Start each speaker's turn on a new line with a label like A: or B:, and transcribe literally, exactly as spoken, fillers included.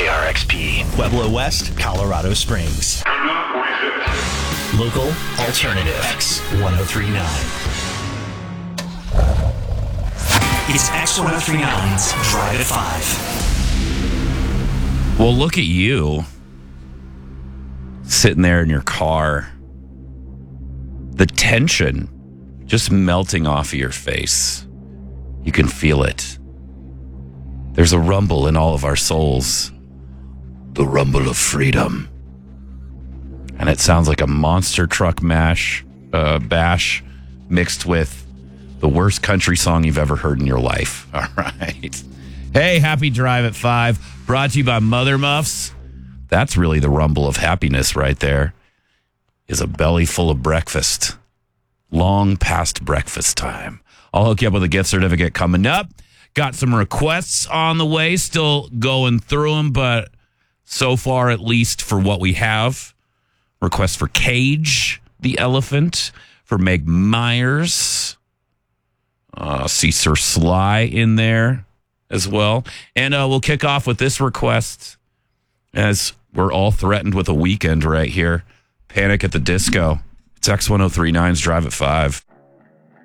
A: K R X P, Pueblo West, Colorado Springs. Local Alternative X ten thirty-nine. It's X ten thirty-nine's Drive at five.
B: Well, look at you sitting there in your car. The tension just melting off of your face. You can feel it. There's a rumble in all of our souls. The rumble of freedom. And it sounds like a monster truck mash, uh, bash mixed with the worst country song you've ever heard in your life. All right. Hey, happy Drive at five. Brought to you by Mother Muffs. That's really the rumble of happiness right there. Is a belly full of breakfast. Long past breakfast time. I'll hook you up with a gift certificate coming up. Got some requests on the way. Still going through them, but so far, at least for what we have. Request for Cage, the elephant, for Meg Myers. Uh, see Sir Sly in there as well. And uh, we'll kick off with this request as we're all threatened with a weekend right here. Panic at the Disco. It's X ten thirty-nine's Drive at five.